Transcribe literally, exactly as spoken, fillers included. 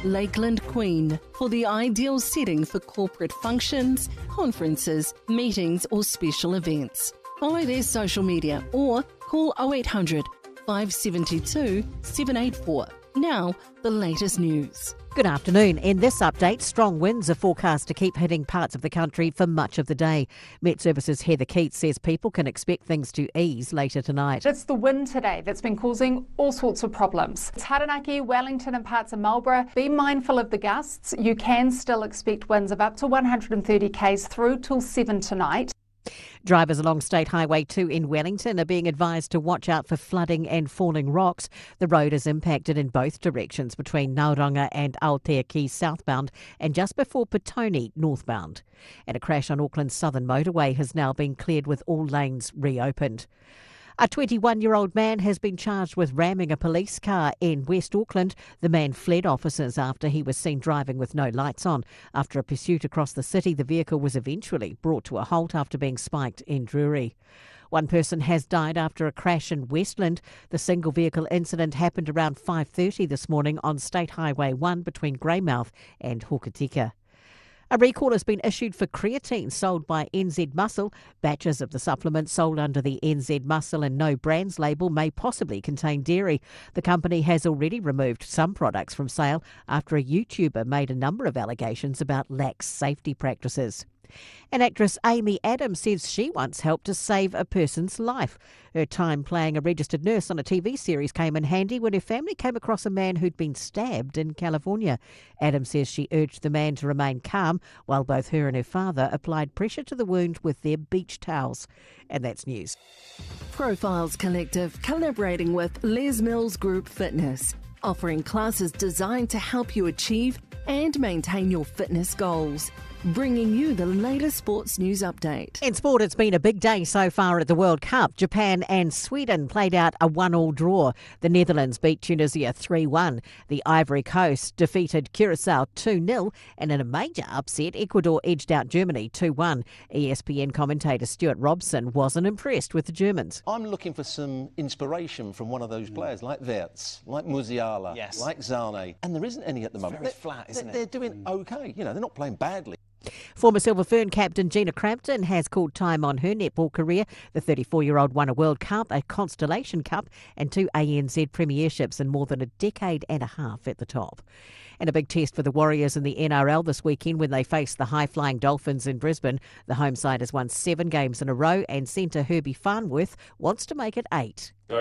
Lakeland Queen for the ideal setting for corporate functions, conferences, meetings or special events. Follow their social media or call oh eight hundred, five seven two, seven eight four. Now, the latest news. Good afternoon. In this update, strong winds are forecast to keep hitting parts of the country for much of the day. Met Services Heather Keats says people can expect things to ease later tonight. It's the wind today that's been causing all sorts of problems. Taranaki, Wellington and parts of Marlborough. Be mindful of the gusts. You can still expect winds of up to one hundred thirty k's through till seven tonight. Drivers along State Highway two in Wellington are being advised to watch out for flooding and falling rocks. The road is impacted in both directions between Nauranga and Aotearoa southbound and just before Petone northbound. And a crash on Auckland's southern motorway has now been cleared with all lanes reopened. A twenty-one-year-old man has been charged with ramming a police car in West Auckland. The man fled officers after he was seen driving with no lights on. After a pursuit across the city, the vehicle was eventually brought to a halt after being spiked in Drury. One person has died after a crash in Westland. The single vehicle incident happened around five thirty this morning on State Highway one between Greymouth and Hokitika. A recall has been issued for creatine sold by N Z Muscle. Batches of the supplement sold under the N Z Muscle and No Brands label may possibly contain dairy. The company has already removed some products from sale after a YouTuber made a number of allegations about lax safety practices. And actress Amy Adams says she once helped to save a person's life. Her time playing a registered nurse on a T V series came in handy when her family came across a man who'd been stabbed in California. Adams says she urged the man to remain calm while both her and her father applied pressure to the wound with their beach towels. And that's news. Profiles Collective collaborating with Les Mills Group Fitness, offering classes designed to help you achieve and maintain your fitness goals. Bringing you the latest sports news update. In sport, it's been a big day so far at the World Cup. Japan and Sweden played out a one-all draw. The Netherlands beat Tunisia three one. The Ivory Coast defeated Curacao two nil. And in a major upset, Ecuador edged out Germany two one. E S P N commentator Stuart Robson wasn't impressed with the Germans. I'm looking for some inspiration from one of those players, like Wirtz, like Musiala, yes. like Zane. And there isn't any at the it's moment. Very they're, flat, isn't they're, it? They're doing okay. You know, they're not playing badly. Former Silver Fern captain Gina Crampton has called time on her netball career. The thirty-four-year-old won a World Cup, a Constellation Cup and two A N Z premierships in more than a decade and a half at the top. And a big test for the Warriors in the N R L this weekend when they face the high-flying Dolphins in Brisbane. The home side has won seven games in a row and centre Herbie Farnworth wants to make it eight.